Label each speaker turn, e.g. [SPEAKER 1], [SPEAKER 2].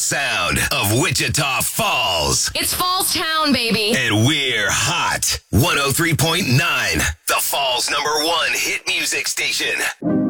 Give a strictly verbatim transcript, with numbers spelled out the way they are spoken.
[SPEAKER 1] sound of Wichita Falls.
[SPEAKER 2] It's Falls Town, baby.
[SPEAKER 1] And we're hot. one oh three point nine, the Falls number one hit music station.